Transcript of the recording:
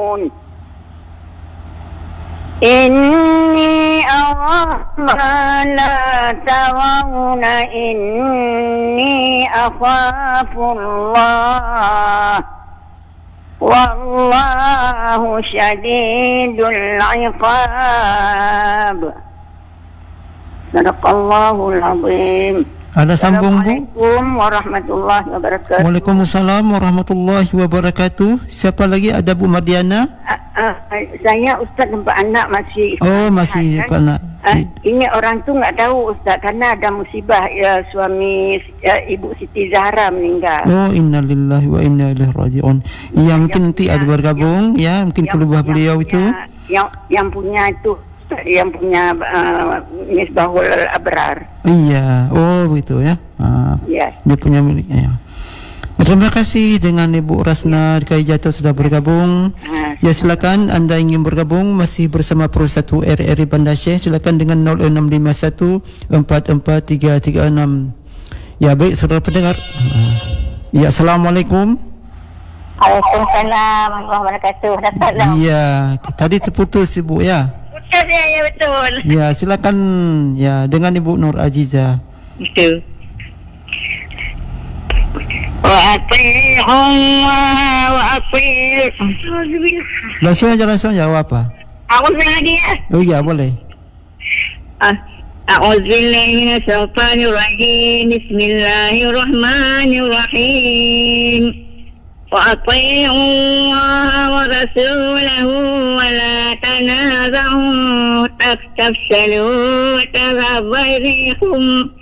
ترون إني أرى ما لا ترون إني أخاف الله والله شديد العقاب. صدق الله العظيم. Ada sambung, Bu? Assalamualaikum warahmatullahi wabarakatuh. Waalaikumsalam warahmatullahi wabarakatuh. Siapa lagi? Ada Bu Mardiana? Saya Ustaz nampak anak masih. Oh, masih kan? anak. Ini orang tu enggak tahu Ustaz karena ada musibah suami Ibu Siti Zahra meninggal. Oh, innalillahi wa inna ilaihi raji'un. Ya, mungkin nanti ada bergabung ya, mungkin keluar beliau itu. Yang punya itu yang punya Misbahul Abrar. Iya, oh begitu ya. Ya. Dia punya miliknya. Terima kasih dengan Ibu Rasna Kai Jatuh sudah bergabung. Ya, silakan anda ingin bergabung masih bersama Pro 1 RRI Bandar Syekh, silakan dengan 0651 44336. Ya, baik saudara pendengar. Ya, assalamualaikum. Waalaikumsalam warahmatullahi wabarakatuh. Iya, tadi terputus Ibu ya. Ya, betul. Ya, silakan ya dengan Ibu Nur Aziza. Betul. Wa ati'u Allah wa ati'u. Langsung jawab apa? Aku lagi ya. Oh ya, boleh. A'udzu billahi minasy syaithanir rajim. Bismillahirrahmanirrahim. وأطيعوا الله ورسوله ولا تنازعوا تفشلوا وتذهب ريحكم